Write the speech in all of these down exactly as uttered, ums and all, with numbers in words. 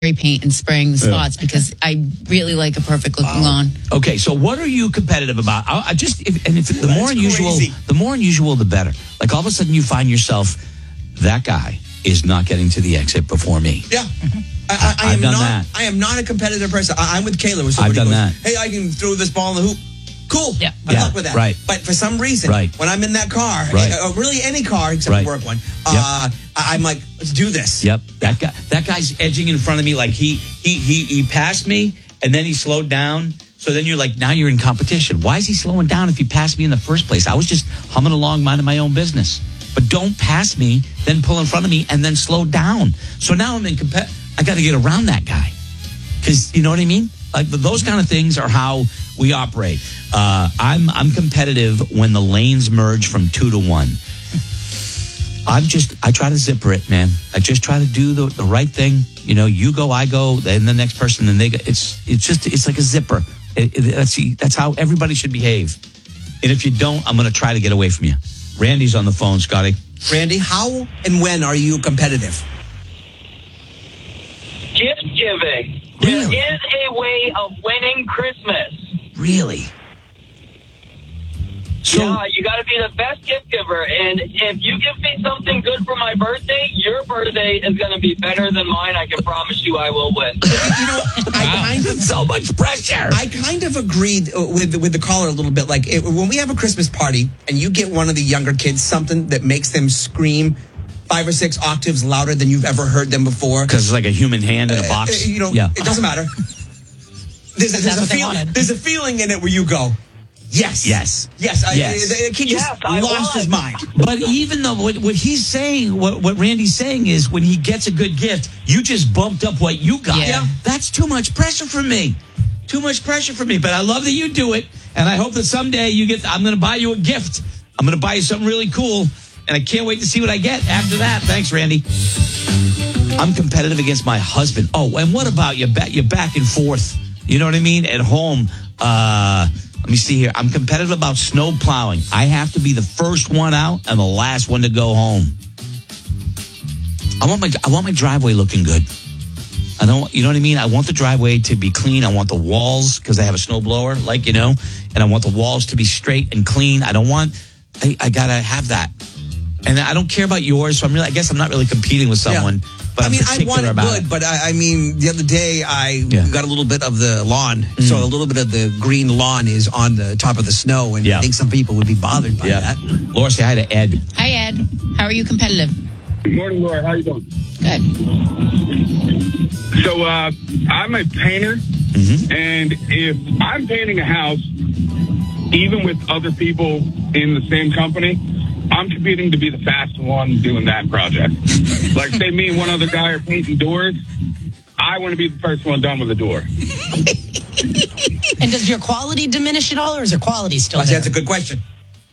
spray paint and spraying the spots because I really like a perfect looking lawn. Okay, so what are you competitive about? I, I just if, and if the That's more unusual, crazy. the more unusual, the better. Like all of a sudden, you find yourself that guy is not getting to the exit before me. Yeah. I, I, I I've am done not. that. I am not a competitive person. I, I'm with Kayla. Where I've somebody done goes, that. Hey, I can throw this ball in the hoop. Cool. Yeah. Good Yeah, luck with that. right. But for some reason, Right. when I'm in that car, Right. uh, really any car except Right. a work one, uh, I- I'm like, let's do this. Yep, that guy. That guy's edging in front of me. Like he he he he passed me, and then he slowed down. So then you're like, now you're in competition. Why is he slowing down if he passed me in the first place? I was just humming along, minding my own business. But don't pass me, then pull in front of me, and then slow down. So now I'm in compet. I got to get around that guy, because you know what I mean. Like those kind of things are how we operate. Uh, I'm I'm competitive when the lanes merge from two to one. I'm just, I try to zipper it, man. I just try to do the, the right thing. You know, you go, I go, then the next person, and they go. It's it's just, it's like a zipper. It, it, that's, that's how everybody should behave. And if you don't, I'm going to try to get away from you. Randy's on the phone, Scotty. Randy, how and when are you competitive? Gift giving. Really? There is a way of winning Christmas. Really? So, yeah, you got to be the best gift giver. And if you give me something good for my birthday, your birthday is going to be better than mine. I can promise you I will win. You know, I kind of so much pressure. I kind of agreed with with the caller a little bit. Like it, when we have a Christmas party and you get one of the younger kids something that makes them scream five or six octaves louder than you've ever heard them before. Because it's like a human hand in a Uh, box. you know, yeah. it doesn't matter. There's, a, there's, a what they feel, wanted. there's a feeling in it where you go, yes, Yes. yes. I- Yes. the, the kid just Yes, I lost was. his mind. But even though what, what he's saying, what, what Randy's saying is when he gets a good gift, you just bumped up what you got. Yeah. That's too much pressure for me. Too much pressure for me. But I love that you do it. And I hope that someday you get, I'm going to buy you a gift. I'm going to buy you something really cool. And I can't wait to see what I get after that. Thanks, Randy. I'm competitive against my husband. Oh, and what about you? Back, you're back and forth. You know what I mean? At home, uh, let me see here. I'm competitive about snow plowing. I have to be the first one out and the last one to go home. I want my I want my driveway looking good. I don't, you know what I mean? I want the driveway to be clean. I want the walls, because I have a snow blower, like, you know, and I want the walls to be straight and clean. I don't want, I, I gotta have that. And I don't care about yours, so I'm really, I guess I'm not really competing with someone. But I I'm mean, I particular want it about good, it. but I, I mean, the other day I Yeah. got a little bit of the lawn, so a little bit of the green lawn is on the top of the snow, and Yeah. I think some people would be bothered by Yeah. that. Laura, say hi to Ed. Hi, Ed. How are you competitive? Good morning, Laura. How you doing? Good. So, uh, I'm a painter, Mm-hmm. and if I'm painting a house, even with other people in the same company, I'm competing to be the fast one doing that project. Like, say me and one other guy are painting doors, I want to be the first one done with the door. And does your quality diminish at all, or is your quality still I say there? that's a good question.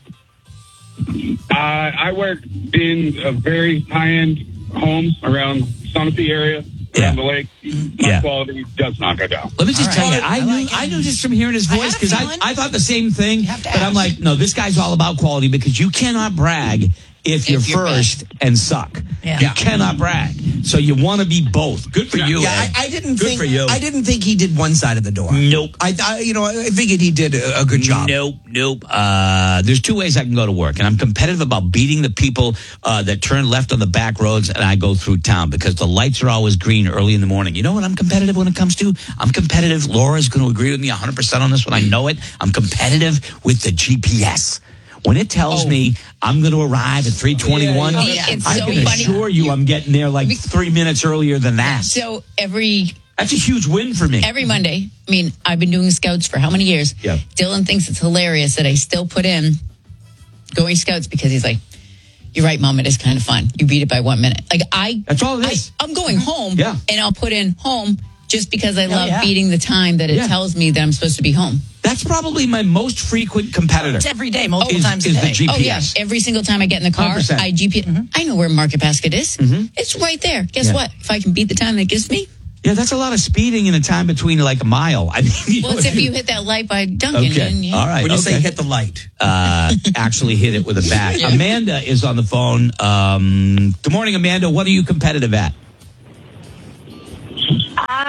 Uh, I work in a very high-end homes around Sunapee area, Yeah. around the lake. My Yeah. quality does not go down. Let me just All tell right. you, I, I knew like it. I knew just from hearing his I had voice, a because I, feeling. I thought the same thing. have to But I'm ask. like, no, this guy's all about quality, because you cannot brag if you're, you're first and suck. Yeah. You cannot brag. So you want to be both. Good for you. Yeah, Ed. I, I didn't Good think for you. I didn't think he did one side of the door. Nope. I, I you know, I figured he did a, a good job. Nope, nope. Uh, there's two ways I can go to work, and I'm competitive about beating the people uh, that turn left on the back roads, and I go through town because the lights are always green early in the morning. You know what I'm competitive when it comes to? I'm competitive. Laura's going to agree with me one hundred percent on this one. I know it. I'm competitive with the G P S. When it tells me I'm going to arrive at three twenty-one, Yeah, yeah. It's I so can funny. assure you I'm getting there like three minutes earlier than that. So every That's a huge win for me. every Monday, I mean, I've been doing scouts for how many years? Yeah. Dylan thinks it's hilarious that I still put in going scouts, because he's like, you're right, Mom, it is kind of fun. You beat it by one minute. Like I, That's all it I, is. I'm going home, Yeah. and I'll put in home just because I love yeah. beating the time that it Yeah. tells me that I'm supposed to be home. That's probably my most frequent competitor. It's every day, multiple Is- times is a the day. G P S. Oh yeah, every single time I get in the car, one hundred percent. I G P S. I know where Market Basket is. It's right there. Guess Yeah. what? If I can beat the time that it gives me, Yeah, that's a lot of speeding in a time between like a mile. I mean, you well, know it's what if I you mean? hit that light by Duncan. Okay, And, yeah. all right. When you okay. say hit the light. uh, actually hit it with a bat. Amanda is on the phone. Um, good morning, Amanda. What are you competitive at?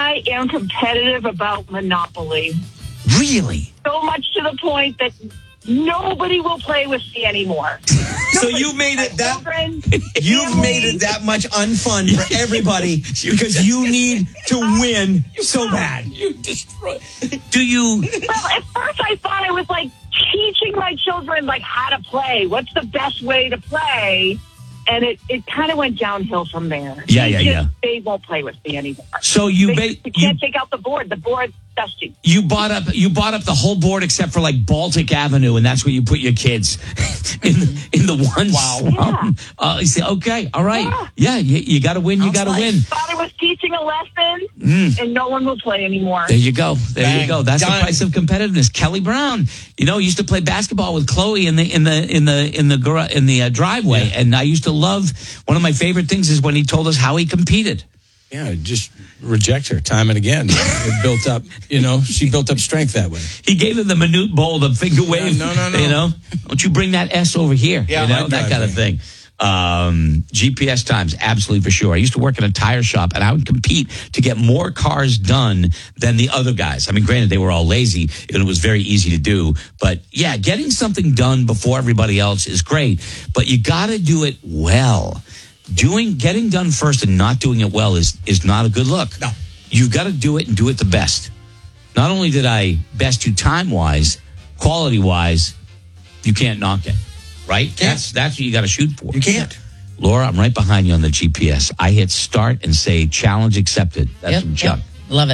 I am competitive about Monopoly. Really? So much to the point that nobody will play with me anymore. So you made it that Children, you've family. made it that much unfun for everybody because you need to win so bad. You destroy. Do you? Well, at first I thought I was like teaching my children like how to play. What's the best way to play? And it, it kind of went downhill from there. Yeah, They yeah, just- yeah. They won't play with me anymore. So you They, ba- you you, can't take out the board. The board's dusty. you bought up you bought up the whole board except for like Baltic Avenue, and that's where you put your kids in the, in the one slum. Uh, you say, okay, all right, yeah, Yeah. you, you got to win. You got to win. Father was teaching a lesson, Mm. and no one will play anymore. There you go. There Bang. you go. That's Done. the price of competitiveness. Kelly Brown, you know, used to play basketball with Chloe in the in the in the in the gar- in the uh, driveway, and I used to love. One of my favorite things is when he told us how he competed. Yeah, just reject her time and again. It built up, you know, she built up strength that way. He gave him the minute bowl, the finger wave. no, no, no. You know, don't you bring that S over here? Yeah, you know, my that God, kind of thing. Um, G P S times, absolutely for sure. I used to work in a tire shop, and I would compete to get more cars done than the other guys. I mean, granted, they were all lazy, and it was very easy to do. But yeah, getting something done before everybody else is great, but you got to do it well. Doing, getting done first and not doing it well is is not a good look. No. You've got to do it and do it the best. Not only did I best you time wise, quality wise, you can't knock it, right? That's that's what you got to shoot for. You can't. Laura, I'm right behind you on the G P S. I hit start and say challenge accepted. That's Yep, from Chuck. yep. Love it.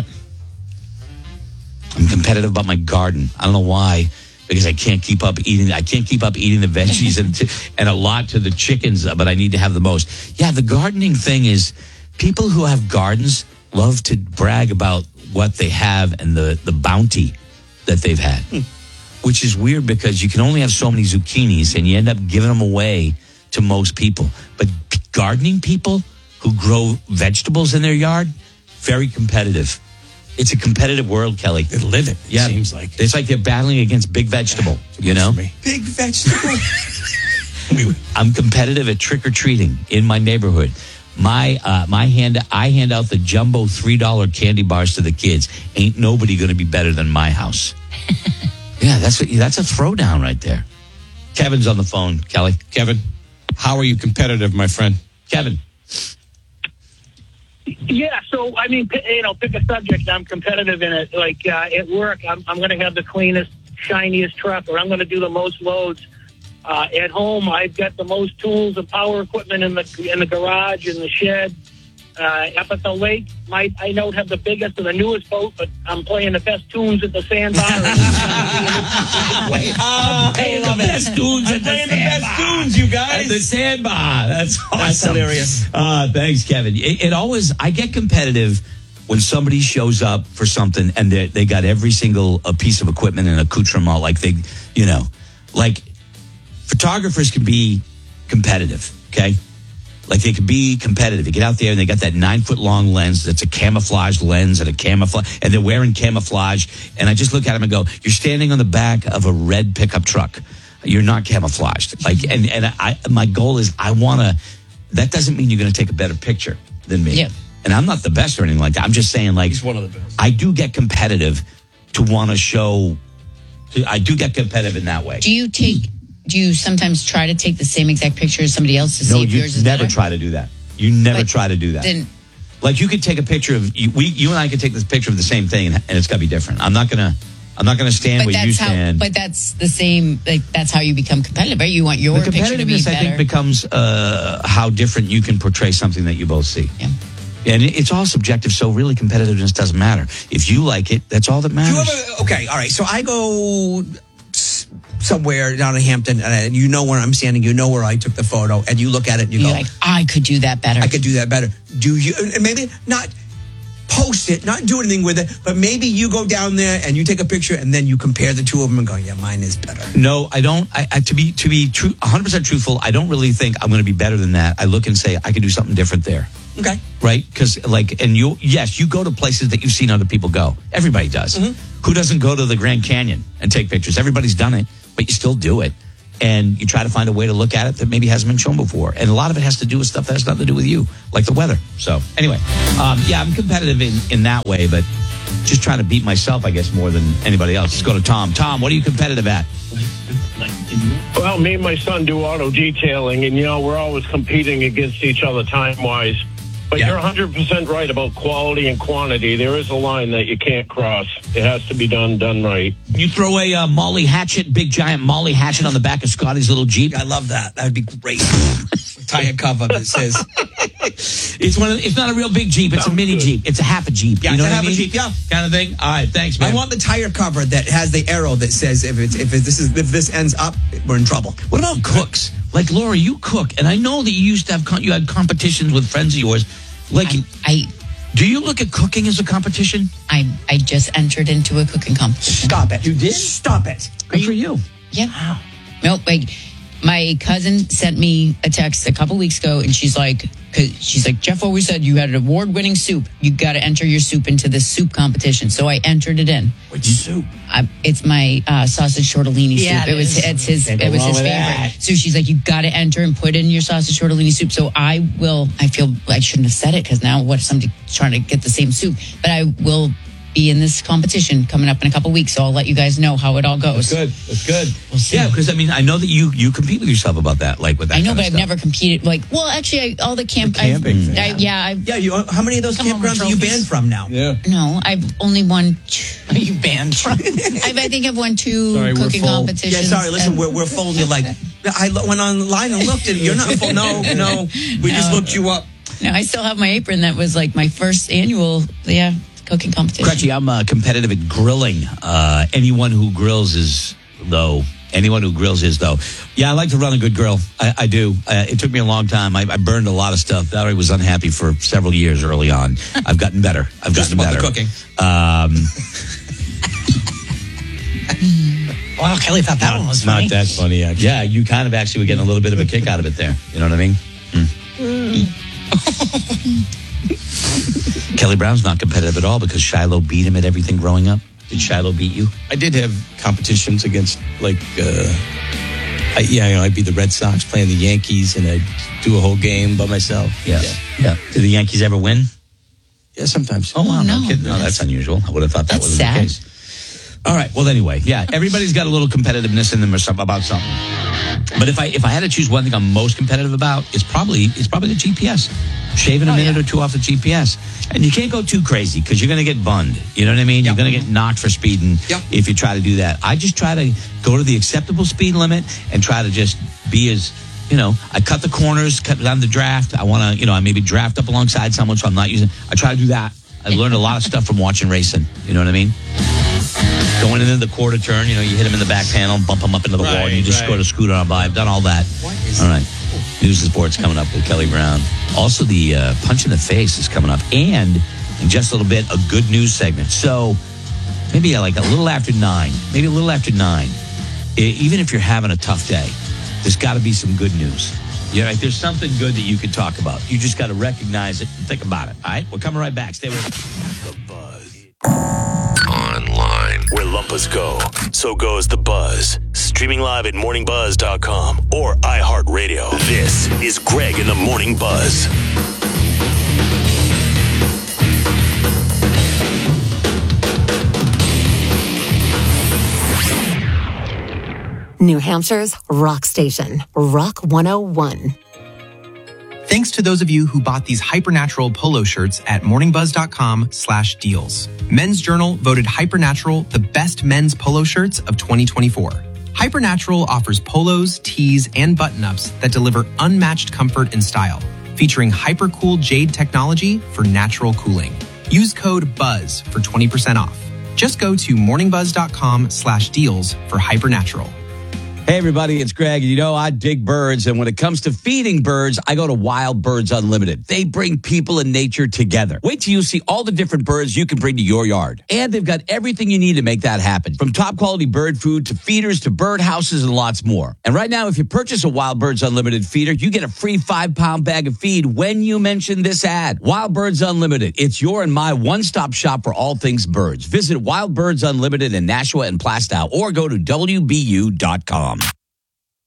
I'm competitive about my garden. I don't know why, because I can't keep up eating. I can't keep up eating the veggies and t- and a lot to the chickens, but I need to have the most. Yeah, the gardening thing is people who have gardens love to brag about what they have and the the bounty that they've had, hmm. which is weird because you can only have so many zucchinis and you end up giving them away to most people. But p- gardening people who grow vegetables in their yard, very competitive. It's a competitive world, Kelly. They live it, Yeah, it seems like. It's like they're battling against big vegetable, you know? For me. Big vegetable. I'm competitive at trick-or-treating in my neighborhood. My uh, my hand I hand out the jumbo three dollar candy bars to the kids. Ain't nobody going to be better than my house. Yeah, that's a, that's a throwdown right there. Kevin's on the phone, Kelly. Kevin, how are you competitive, my friend? Kevin. Yeah, so I mean, p- you know, pick a subject. I'm competitive in it. Like uh, at work, I'm, I'm going to have the cleanest, shiniest truck, or I'm going to do the most loads. Uh, at home, I've got the most tools and power equipment in the in the garage, in the shed. Uh, up at the lake, might I don't have the biggest and the newest boat, but I'm playing the best tunes at the sandbar. I'm playing the best tunes at the playing the best sandbar. tunes, you guys. At the sandbar. That's awesome. That's hilarious. Uh, thanks, Kevin. It, it always, I get competitive when somebody shows up for something and they they got every single uh, piece of equipment and accoutrement, like they, you know, like photographers can be competitive, okay? Like they could be competitive. They get out there and they got that nine foot long lens that's a camouflage lens and a camouflage, and they're wearing camouflage. And I just look at them and go, "You're standing on the back of a red pickup truck. You're not camouflaged." Like, and and I, my goal is I want to. That doesn't mean you're going to take a better picture than me. Yeah. And I'm not the best or anything like that. I'm just saying, like, He's one of the best. I do get competitive to want to show. I do get competitive in that way. Do you take? Do you sometimes try to take the same exact picture as somebody else to see No, if you yours is never better? try to do that. You never But try to do that. Then Like you could take a picture of you, we, you and I could take this picture of the same thing, and, and it's got to be different. I'm not gonna, I'm not gonna stand but where you that's how. stand. But that's the same. Like that's how you become competitive, right? You want your the picture to be competitiveness, better. I think, becomes uh, how different you can portray something that you both see. Yeah. And it- it's all subjective, so really competitiveness doesn't matter. If you like it, that's all that Do matters. you ever, okay, all right. So I go s- somewhere down in Hampton, and you know where I'm standing. You know where I took the photo, and you look at it and you You're go, like, I could do that better. I could do that better. Do you? And maybe not post it, not do anything with it, but maybe you go down there and you take a picture, and then you compare the two of them and go, yeah, mine is better. No, I don't. I, I, to be to be true, one hundred percent truthful, I don't really think I'm going to be better than that. I look and say I could do something different there. Okay. Right? Because, like, and you, yes, you go to places that you've seen other people go. Everybody does. Mm-hmm. Who doesn't go to the Grand Canyon and take pictures? Everybody's done it, but you still do it. and you try to find a way to look at it that maybe hasn't been shown before. And a lot of it has to do with stuff that has nothing to do with you, like the weather. So anyway, um, yeah, I'm competitive in, in that way, but just trying to beat myself, I guess, more than anybody else. Let's go to Tom. Tom, what are you competitive at? Well, me and my son do auto detailing, and, you know, we're always competing against each other time-wise. But Yeah. you're one hundred percent right about quality and quantity. There is a line that you can't cross. It has to be done, done right. You throw a uh, Molly Hatchet, big giant Molly Hatchet on the back of Scotty's little Jeep. I love that. That would be great. Tire cover that says. It's one of the, it's not a real big Jeep. It's a Sounds mini good. Jeep. It's a half a Jeep. Yeah, you know it's a what I half a mean? Jeep, yeah. Kind of thing. All right, thanks, man. I want the tire cover that has the arrow that says if it's if it, this is if this ends up, we're in trouble. What about cooks? Like Laura, you cook, and I know that you used to have con- you had competitions with friends of yours. Like, I, I do you look at cooking as a competition? I I just entered into a cooking competition. Stop it. You did? Stop it. Good for you. Yeah. No, like my cousin sent me a text a couple weeks ago, and she's like, cause she's like, Jeff always said you had an award-winning soup. You got to enter your soup into this soup competition. So I entered it in. Which soup? I, it's my uh, sausage tortellini Yeah, soup. it It was is. it's his Can't it go was wrong his with favorite. that. So she's like, you got to enter and put in your sausage tortellini soup. So I will. I feel I shouldn't have said it because now what if somebody trying to get the same soup? But I will be in this competition coming up in a couple weeks. So I'll let you guys know how it all goes. Good. That's good. Yeah, because I mean, I know that you you compete with yourself about that, like with that. I know, kind but of I've stuff. never competed. Like, well, actually, I, all the camp, The camping I've, thing. I, yeah, I Yeah, you. How many of those Come on, campgrounds are you trophies. banned from now? Yeah. no, I've only won. Two, You banned from. I've, I think I've won two Sorry, we're cooking full. Yeah, competitions. sorry. Listen, and- we're we're full. You're like, I lo- went online and looked, and you're not full. No, no. We just No. looked you up. No, I still have my apron. That was like my first annual, yeah, cooking competition. Gretchen, I'm uh, competitive at grilling. Uh, anyone who grills is, though, anyone who grills is, though. Yeah, I like to run a good grill. I, I do. Uh, it took me a long time. I, I burned a lot of stuff. Valerie was unhappy for several years early on. I've gotten better. I've Just gotten about the better. cooking. Um, Wow, Kelly thought that one was funny. Not that funny, actually. yeah, you kind of actually were getting a little bit of a kick out of it there. You know what I mean? Mm. Kelly Brown's not competitive at all because Shiloh beat him at everything growing up. Did Shiloh beat you? I did have competitions against, like, uh, I, yeah, you know, I'd be the Red Sox playing the Yankees, and I'd do a whole game by myself. Yeah. Yeah. Did the Yankees ever win? Yeah, sometimes. Oh, wow. No, no. kidding. No, that's unusual. I would have thought that That's was sad. the case. All right. Well, anyway, yeah, everybody's got a little competitiveness in them or something about something. But if I if I had to choose one thing I'm most competitive about, it's probably it's probably the G P S. Shaving a Oh, minute yeah. or two off the G P S. And you can't go too crazy because you're going to get bunned. You know what I mean? Yep. You're going to get knocked for speeding Yep. if you try to do that. I just try to go to the acceptable speed limit and try to just be as, you know, I cut the corners, cut down the draft. I want to, you know, I maybe draft up alongside someone so I'm not using, I try to do that. I learned a lot of stuff from watching racing. You know what I mean? Going into the quarter turn, you know, you hit him in the back panel, bump him up into the wall, and you just right. score a scooter on by. I've done all that. is- All right. News and sports coming up with Kelly Brown. Also, the uh, punch in the face is coming up. And in just a little bit, a good news segment. So maybe like a little after nine, maybe a little after nine, e- even if you're having a tough day, there's got to be some good news. You know, like there's something good that you can talk about. You just got to recognize it and think about it. All right? We're coming right back. Stay with us. The Buzz. Online, where Lumpus go, so goes The Buzz. Streaming live at morning buzz dot com or iHeartRadio. This is Greg in the Morning Buzz. New Hampshire's rock station, Rock one oh one. Thanks to those of you who bought these Hypernatural polo shirts at morningbuzz.com slash deals. Men's Journal voted Hypernatural the best men's polo shirts of twenty twenty-four. Hypernatural offers polos, tees, and button-ups that deliver unmatched comfort and style, featuring hyper-cool jade technology for natural cooling. Use code BUZZ for twenty percent off. Just go to morningbuzz.com slash deals for Hypernatural. Hey, everybody, it's Greg. You know, I dig birds, and when it comes to feeding birds, I go to Wild Birds Unlimited. They bring people and nature together. Wait till you see all the different birds you can bring to your yard. And they've got everything you need to make that happen, from top-quality bird food to feeders to bird houses and lots more. And right now, if you purchase a Wild Birds Unlimited feeder, you get a free five-pound bag of feed when you mention this ad. Wild Birds Unlimited. It's your and my one-stop shop for all things birds. Visit Wild. Wild. Birds Unlimited in Nashua and Plastow, or go to W B U dot com.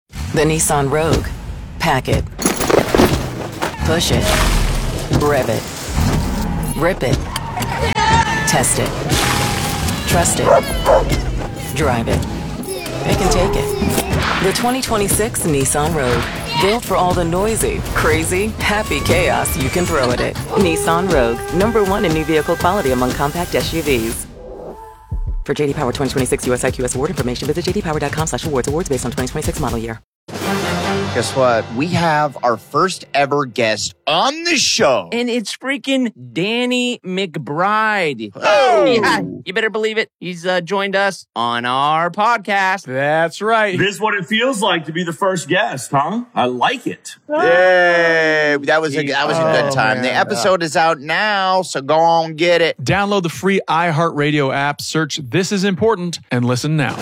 The Nissan Rogue. Pack it. Push it. Rev it. Rip it. Test it. Trust it. Drive it. Pick and take it. The twenty twenty-six Nissan Rogue. Built for all the noisy, crazy, happy chaos you can throw at it. Nissan Rogue. Number one in new vehicle quality among compact S U Vs. For J D Power twenty twenty-six U S I Q S award information, visit j d power dot com slash awards. Awards based on twenty twenty-six model year. Guess what? We have our first ever guest on the show. And it's freaking Danny McBride. Oh! Yeah, you better believe it. He's uh, joined us on our podcast. That's right. This is what it feels like to be the first guest, huh? I like it. Yay! That was a, that was a good Oh, time. man. The episode is out now, so go on get it. Download the free iHeartRadio app, search This Is Important, and listen now.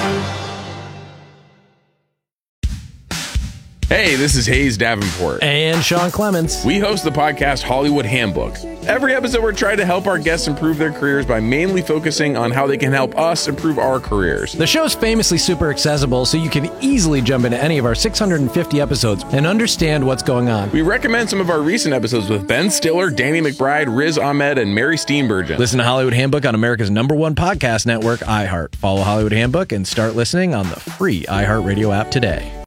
Hey, this is Hayes Davenport. And Sean Clements. We host the podcast Hollywood Handbook. Every episode, we're trying to help our guests improve their careers by mainly focusing on how they can help us improve our careers. The show's famously super accessible, so you can easily jump into any of our six hundred fifty episodes and understand what's going on. We recommend some of our recent episodes with Ben Stiller, Danny McBride, Riz Ahmed, and Mary Steenburgen. Listen to Hollywood Handbook on America's number one podcast network, iHeart. Follow Hollywood Handbook and start listening on the free iHeartRadio app today.